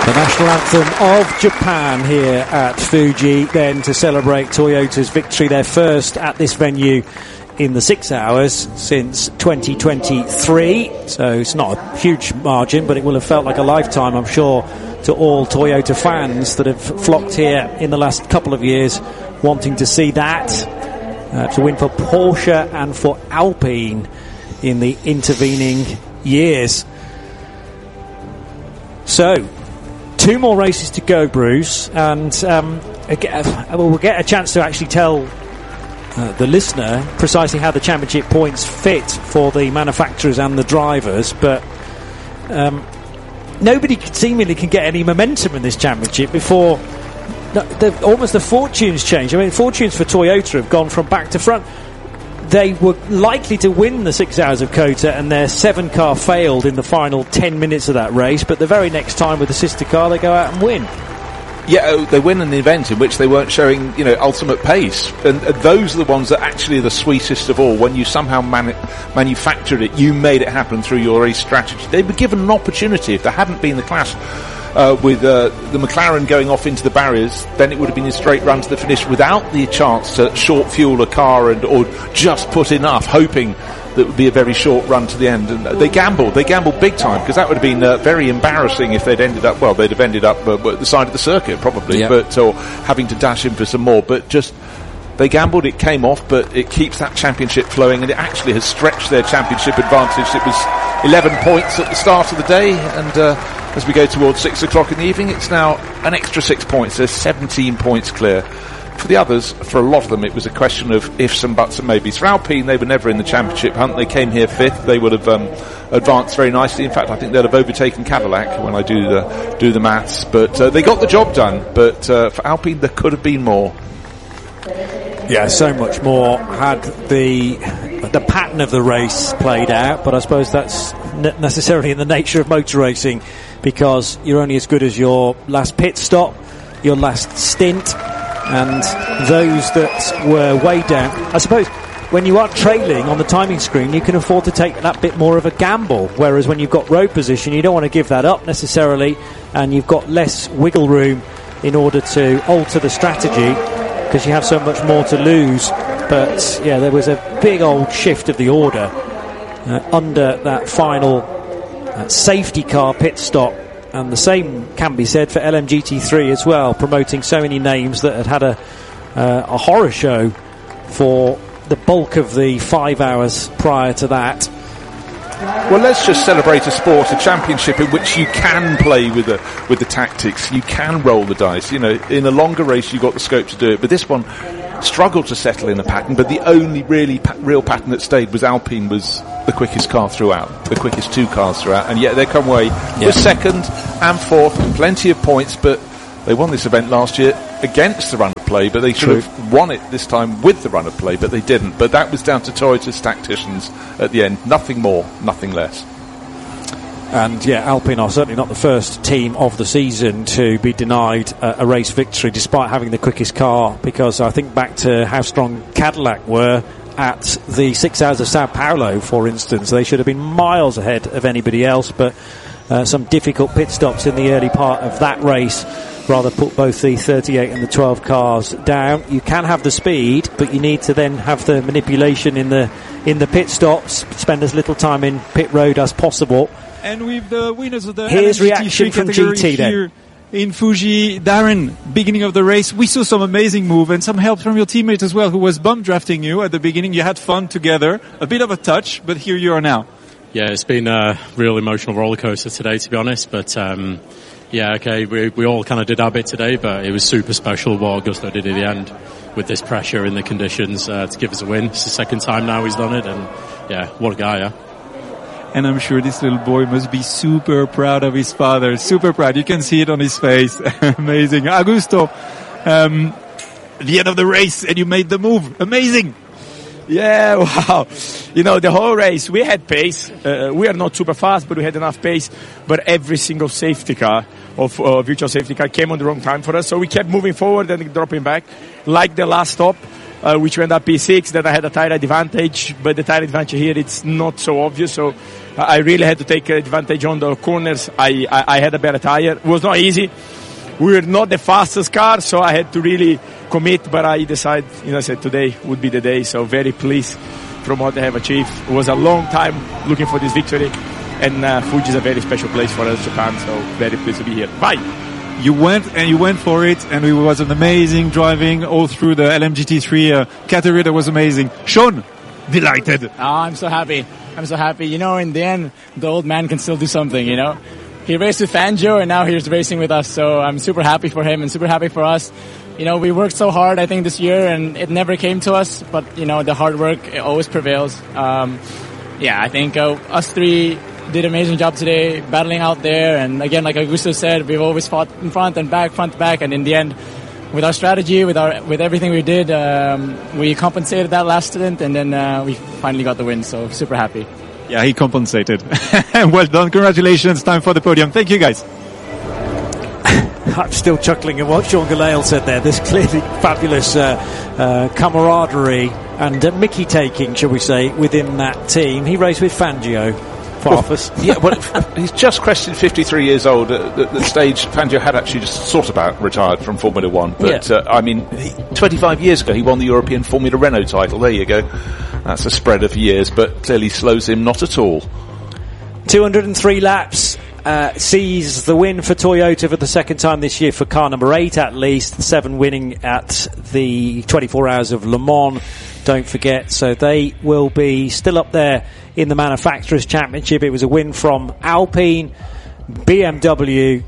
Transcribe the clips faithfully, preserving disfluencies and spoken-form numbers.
The national anthem of Japan here at Fuji, then to celebrate Toyota's victory, their first at this venue in the six hours since twenty twenty-three. So it's not a huge margin, but it will have felt like a lifetime, I'm sure, to all Toyota fans that have flocked here in the last couple of years wanting to see that. Uh, to win for Porsche and for Alpine in the intervening years. So, two more races to go, Bruce, and um, we'll get a chance to actually tell uh, the listener precisely how the championship points fit for the manufacturers and the drivers, but um, nobody seemingly can get any momentum in this championship before the, the, almost the fortunes change. I mean, fortunes for Toyota have gone from back to front. They were likely to win the six hours of Kota, and their seven car failed in the final ten minutes of that race, but the very next time with the sister car they go out and win. Yeah, they win an event in which they weren't showing, you know, ultimate pace, and, and those are the ones that actually are the sweetest of all. When you somehow manu- manufactured it, you made it happen through your race strategy. They were given an opportunity. If there hadn't been the clash Uh, with uh, the McLaren going off into the barriers, then it would have been a straight run to the finish without the chance to short fuel a car and or just put enough, hoping that it would be a very short run to the end. And they gambled, they gambled big time, because that would have been uh, very embarrassing if they'd ended up, well, they'd have ended up uh, at the side of the circuit probably, yeah. but or having to dash in for some more. But just they gambled, it came off, but it keeps that championship flowing, and it actually has stretched their championship advantage. It was eleven points at the start of the day, and uh, as we go towards six o'clock in the evening, it's now an extra six points. There's seventeen points clear. For the others, for a lot of them, it was a question of ifs and buts and maybes. For Alpine, they were never in the championship hunt. They came here fifth. They would have um, advanced very nicely. In fact, I think they'd have overtaken Cadillac when I do the do the maths. But uh, they got the job done. But uh, for Alpine, there could have been more. Yeah, so much more had the the pattern of the race played out, but I suppose that's n- necessarily in the nature of motor racing, because you're only as good as your last pit stop, your last stint, and those that were way down. I suppose when you are trailing on the timing screen, you can afford to take that bit more of a gamble, whereas when you've got road position, you don't want to give that up necessarily, and you've got less wiggle room in order to alter the strategy, because you have so much more to lose. But yeah, there was a big old shift of the order uh, under that final uh, safety car pit stop, and the same can be said for L M G T three as well, promoting so many names that had had a, uh, a horror show for the bulk of the five hours prior to that. Well, let's just celebrate a sport, a championship in which you can play with the with the tactics. You can roll the dice. You know, in a longer race, you've got the scope to do it. But this one struggled to settle in a pattern. But the only really pa- real pattern that stayed was Alpine was the quickest car throughout, the quickest two cars throughout, and yet they come away yeah. with second and fourth, plenty of points. But they won this event last year against the run of play, but they should True. have won it this time with the run of play, but they didn't. But that was down to Toyota's tacticians at the end. Nothing more, nothing less. And yeah, Alpine are certainly not the first team of the season to be denied a, a race victory despite having the quickest car, because I think back to how strong Cadillac were at the six hours of Sao Paulo, for instance. They should have been miles ahead of anybody else, but uh, some difficult pit stops in the early part of that race rather put both the thirty-eight and the twelve cars down. You can have the speed, but you need to then have the manipulation in the in the pit stops, spend as little time in pit road as possible. And with the winners of the Here's reaction from G T here then. In Fuji, Darren, beginning of the race, we saw some amazing move and some help from your teammate as well, who was bum drafting you at the beginning. You had fun together, a bit of a touch, but here you are now. Yeah, it's been a real emotional roller coaster today, to be honest, but um, yeah, okay, we we all kind of did our bit today, but it was super special what Augusto did at the end with this pressure in the conditions uh, to give us a win. It's the second time now he's done it, and yeah, what a guy, yeah. And I'm sure this little boy must be super proud of his father. Super proud. You can see it on his face. Amazing. Augusto, um, the end of the race, and you made the move. Amazing. Yeah, wow. You know, the whole race, we had pace. Uh, we are not super fast, but we had enough pace. But every single safety car, of uh, virtual safety car, came on the wrong time for us. So we kept moving forward and dropping back. Like the last stop, uh, which went up P six, that I had a tire advantage, but the tire advantage here, it's not so obvious, so I really had to take advantage on the corners. I, I, I had a better tire. It was not easy. We were not the fastest car, so I had to really commit, but I decided, you know, I said today would be the day, so very pleased from what they have achieved. It was a long time looking for this victory, and uh, Fuji is a very special place for us, Japan, so very pleased to be here. Bye! You went and you went for it, and it was an amazing driving all through the L M G T three uh, category. That was amazing. Sean, delighted. Oh, I'm so happy. I'm so happy. You know, in the end, the old man can still do something, you know. He raced with Fangio, and now he's racing with us, so I'm super happy for him and super happy for us. You know, we worked so hard, I think, this year, and it never came to us, but, you know, the hard work it always prevails. Um, yeah, I think uh, us three did an amazing job today, battling out there, and again, like Augusto said, we've always fought in front and back, front to back, and in the end, with our strategy, with our with everything we did, um, we compensated that last stint, and then uh, we finally got the win, so super happy. Yeah, he compensated. Well done. Congratulations. Time for the podium. Thank you, guys. I'm still chuckling at what Sean Gelael said there. There's clearly fabulous uh, uh, camaraderie and uh, Mickey taking, shall we say, within that team. He raced with Fangio. Farfus. Well, yeah, well, he's just crested fifty-three years old at the, the stage Fangio had actually just sort of about retired from Formula One. But, yeah. uh, I mean, he, twenty-five years ago he won the European Formula Renault title. There you go. That's a spread of years, but clearly slows him not at all. two hundred three laps. Uh, sees the win for Toyota for the second time this year for car number eight at least. Seven winning at the twenty-four Hours of Le Mans. Don't forget. So they will be still up there in the Manufacturers' Championship. It was a win from Alpine, B M W,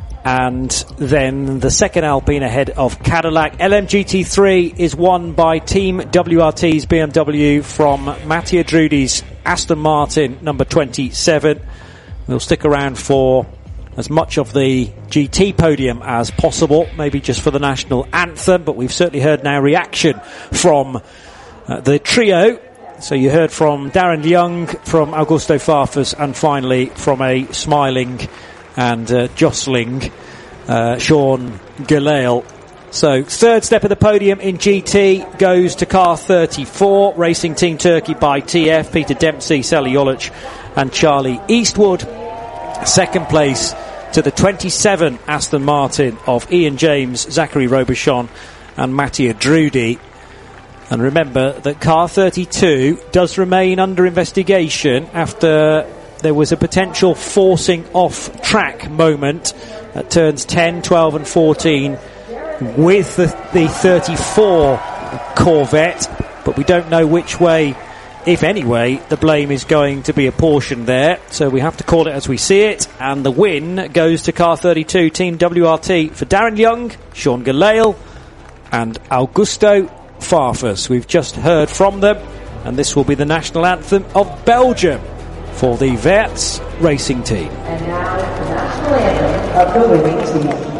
and then the second Alpine ahead of Cadillac. L M G T three is won by Team W R T's B M W from Mattia Drudi's Aston Martin, number twenty-seven. We'll stick around for as much of the G T podium as possible, maybe just for the national anthem, but we've certainly heard now reaction from uh, the trio. So you heard from Darren Young, from Augusto Farfus, and finally from a smiling and uh, jostling uh, Sean Gelael. So third step of the podium in G T goes to car thirty-four, Racing Team Turkey by T F, Peter Dempsey, Sally Jolic and Charlie Eastwood. Second place to the twenty-seven Aston Martin of Ian James, Zachary Robichon and Mattia Drudi. And remember that car thirty-two does remain under investigation after there was a potential forcing off track moment at turns ten, twelve and fourteen with the, the thirty-four Corvette, but we don't know which way, if any way, the blame is going to be apportioned there. So we have to call it as we see it, and the win goes to car thirty-two, Team W R T, for Darren Young, Sean Gelael and Augusto Farfus. We've just heard from them, and this will be the national anthem of Belgium for the Weerts Racing Team. And now the national anthem of the winning team.